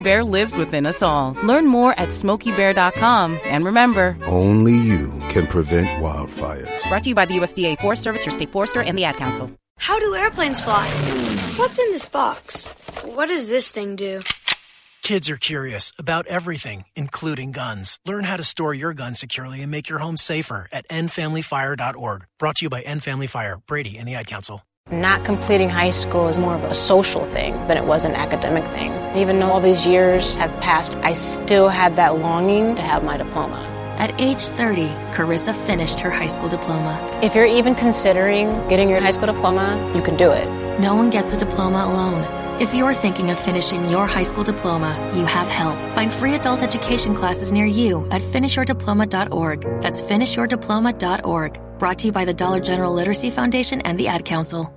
Bear lives within us all. Learn more at SmokeyBear.com. And remember, only you can prevent wildfires. Brought to you by the USDA Forest Service, your state forester, and the Ad Council. How do airplanes fly? What's in this box? What does this thing do? Kids are curious about everything, including guns. Learn how to store your gun securely and make your home safer at endfamilyfire.org. Brought to you by End Family Fire, Brady, and the Ad Council. Not completing high school is more of a social thing than it was an academic thing. Even though all these years have passed, I still had that longing to have my diploma. At age 30, Carissa finished her high school diploma. If you're even considering getting your high school diploma, you can do it. No one gets a diploma alone. If you're thinking of finishing your high school diploma, you have help. Find free adult education classes near you at finishyourdiploma.org. That's finishyourdiploma.org. Brought to you by the Dollar General Literacy Foundation and the Ad Council.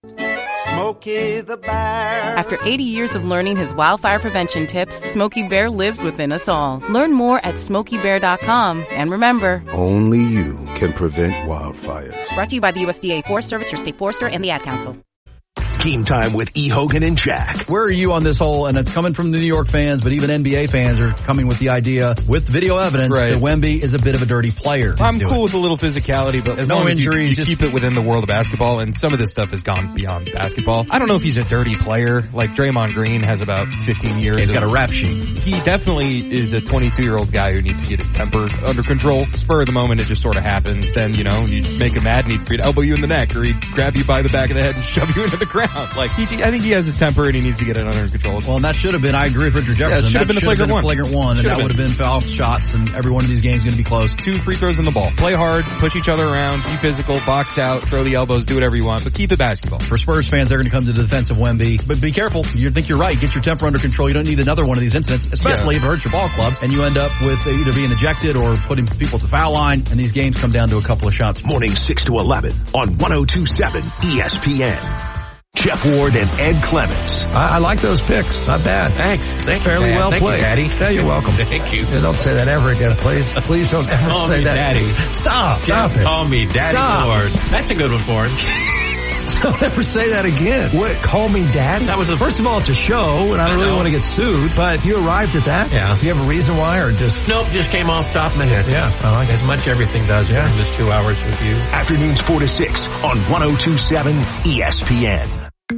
Smokey the Bear. After 80 years of learning his wildfire prevention tips, Smokey Bear lives within us all. Learn more at SmokeyBear.com. And remember, only you can prevent wildfires. Brought to you by the USDA Forest Service, your state forester, and the Ad Council. Game Time with E. Hogan and Jack. Where are you on this whole, and it's coming from the New York fans, but even NBA fans are coming with the idea, with video evidence, that Wemby is a bit of a dirty player. I'm cool with a little physicality, but as long as you keep it within the world of basketball, and some of this stuff has gone beyond basketball. I don't know if he's a dirty player. Like Draymond Green has about 15 years. He's got a rap sheet. He definitely is a 22-year-old guy who needs to get his temper under control. Spur of the moment, it just sort of happens. Then, you make him mad and he'd elbow you in the neck, or he'd grab you by the back of the head and shove you into the ground. Like, I think he has a temper and he needs to get it under control. Well, and that should have been, I agree with Richard Jefferson. Yeah, it should have been a flagrant one. And that would have been foul shots, and every one of these games is going to be close. 2 free throws in the ball. Play hard, push each other around, be physical, box out, throw the elbows, do whatever you want, but keep it basketball. For Spurs fans, they're going to come to the defense of Wemby. But be careful. You think you're right. Get your temper under control. You don't need another one of these incidents, especially if it hurts your ball club, and you end up with either being ejected or putting people at the foul line, and these games come down to a couple of shots. Morning 6 to 11 on 102.7 ESPN. Jeff Ward and Ed Clements. I like those picks. Not bad. Thanks. Thank you, fairly Dad. well Thank played. You, Daddy. Yeah, you're welcome. Thank you. Don't say that ever again, please. Please don't ever say that. Daddy. Stop it. Call me Daddy Ward. That's a good one for him. Don't ever say that again. What? Call me Daddy? That was first of all, it's a show, and I don't really want to get sued, but you arrived at that? Yeah. Do you have a reason why, or just? Nope, just came off the top of my head. Yeah. I like as much everything does in this 2 hours with you. Afternoons 4 to 6 on 102.7 ESPN.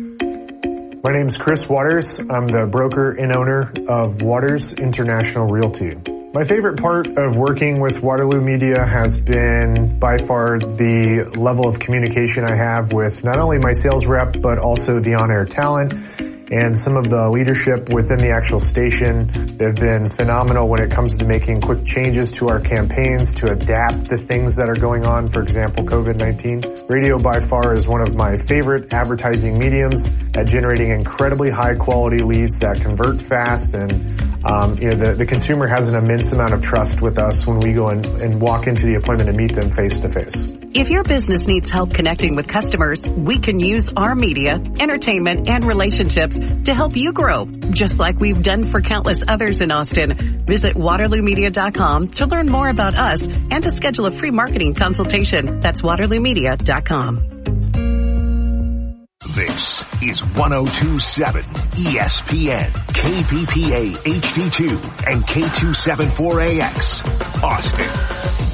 My name is Chris Waters. I'm the broker and owner of Waters International Realty. My favorite part of working with Waterloo Media has been by far the level of communication I have with not only my sales rep, but also the on-air talent and some of the leadership within the actual station. They've been phenomenal when it comes to making quick changes to our campaigns to adapt the things that are going on. For example, COVID-19. Radio by far is one of my favorite advertising mediums at generating incredibly high quality leads that convert fast, and the consumer has an immense amount of trust with us when we go and walk into the appointment and meet them face to face. If your business needs help connecting with customers, we can use our media, entertainment, and relationships to help you grow, just like we've done for countless others in Austin. Visit WaterlooMedia.com to learn more about us and to schedule a free marketing consultation. That's WaterlooMedia.com. This is 102.7 ESPN, KPPA HD2, and K274AX, Austin.